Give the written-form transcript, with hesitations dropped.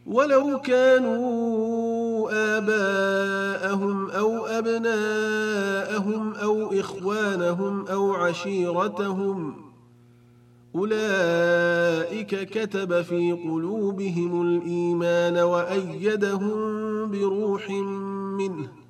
ولو كانوا آباءهم أو أبناءهم أو إخوانهم أو عشيرتهم أولئك كتب في قلوبهم الإيمان وأيدهم بروح منه